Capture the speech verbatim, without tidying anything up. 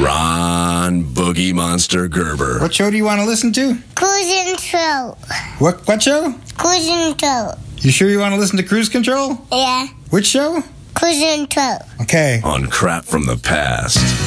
Ron Boogie Monster Gerber. What show do you want to listen to? Cruise Control. What what show? Cruise Control. You sure you want to listen to Cruise Control? Yeah. Which show? Cruise Control. Okay. On Crap from the Past.